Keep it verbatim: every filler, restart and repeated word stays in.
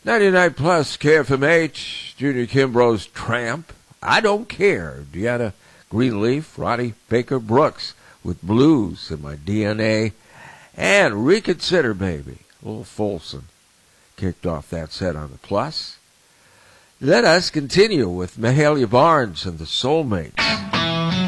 ninety-nine plus K F M H, Junior Kimbrough's Tramp. I Don't Care. Deanna Greenleaf, Ronnie Baker Brooks with Blues in My D N A. And Reconsider Baby, Little Folsom, kicked off that set on the plus. Let us continue with Mahalia Barnes and the Soulmates.